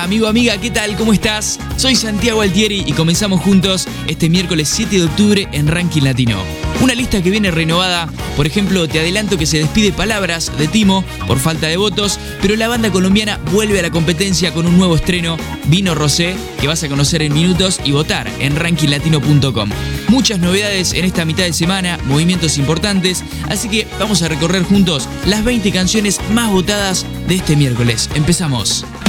Amigo, amiga, ¿qué tal? ¿Cómo estás? Soy Santiago Altieri y comenzamos juntos este miércoles 7 de octubre en Ranking Latino. Una lista que viene renovada. Por ejemplo, te adelanto que se despide Palabras de Timo por falta de votos, pero la banda colombiana vuelve a la competencia con un nuevo estreno, Vino Rosé, que vas a conocer en minutos y votar en rankinglatino.com. Muchas novedades en esta mitad de semana, movimientos importantes, así que vamos a recorrer juntos las 20 canciones más votadas de este miércoles. Empezamos.